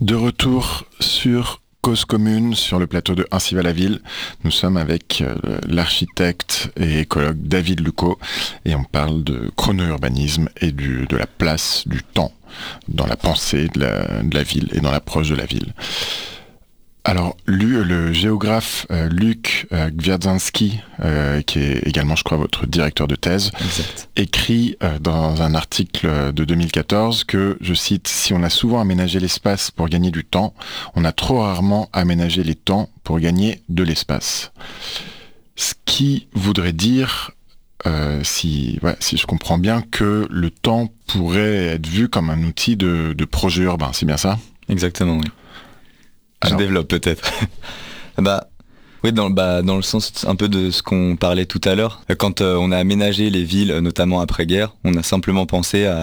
De retour sur Cause Commune, sur le plateau de Ainsi va la ville. Nous sommes avec l'architecte et écologue David Lucot et on parle de chrono-urbanisme et de la place du temps dans la pensée de la ville et dans l'approche de la ville. Alors, le géographe Luc Gwiazdowski, qui est également, je crois, votre directeur de thèse, exact, écrit dans un article de 2014 que, je cite, « Si on a souvent aménagé l'espace pour gagner du temps, on a trop rarement aménagé les temps pour gagner de l'espace. » Ce qui voudrait dire, si je comprends bien, que le temps pourrait être vu comme un outil de projet urbain, c'est bien ça ? Exactement, oui. Alors, je développe peut-être. Oui, dans le sens un peu de ce qu'on parlait tout à l'heure. Quand on a aménagé les villes, notamment après-guerre, on a simplement pensé à